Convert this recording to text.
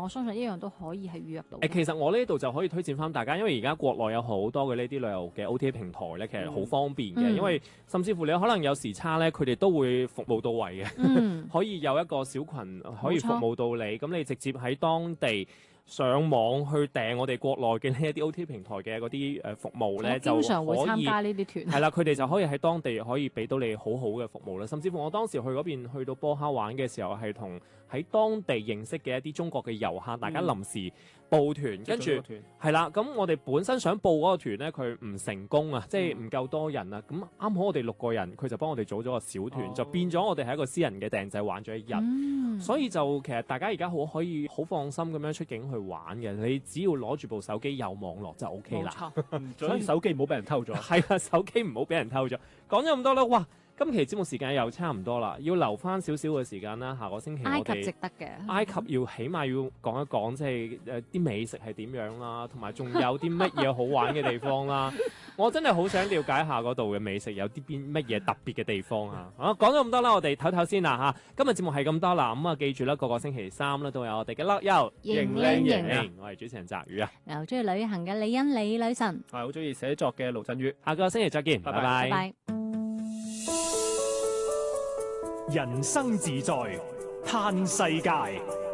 我相信一樣都可以係預約到。 其實我呢度就可以推薦翻大家，因為而家國內有好多嘅呢啲旅遊嘅 OTA 平台咧，其實好方便嘅，因為甚至乎你可能有時差咧，佢哋都會服務到位嘅，可以有一個小群可以服務到你，咁你直接喺當地上網去訂我哋國內嘅呢一啲 OTA 平台嘅嗰啲服務咧，就經常會參加呢啲團。 係啦，佢哋就可以喺當地可以俾到你好好嘅服務啦。甚至乎我當時去嗰邊去到波哈玩嘅時候，係同喺當地認識嘅一啲中國嘅遊客，大家臨時報團，跟住係啦。咁我哋本身想報嗰個團咧，佢唔成功啊，即係唔夠多人啊。咁啱好我哋6個人，佢就幫我哋組咗個小團，就變咗我哋係一個私人嘅訂製玩咗一日。所以就其實大家而家可以好放心咁樣出境去玩嘅，你只要攞住部手機有網絡就 OK 啦。 所以手機唔好俾人偷咗。 係啊，手機唔好俾人偷咗。講咗咁多啦，哇！今期節目時間又差唔多啦，要留翻少少嘅時間啦。下個星期我哋埃及值得嘅， 埃及要起碼要講一講，即係啲美食係點樣啦，同埋仲有啲乜嘢好玩嘅地方啦。我真係好想了解下嗰度嘅美食有啲乜嘢特別嘅地方啊！講咗咁多啦，我哋唞唞先啦嚇。今日節目係咁多啦，咁記住啦，個星期三咧都有我哋嘅樂遊型靚型， 我係主持人澤宇啊。 又中意旅行嘅李欣李女神， 係好中意寫作嘅盧振宇。 下個星期再見，拜拜。 人生自在嘆世界。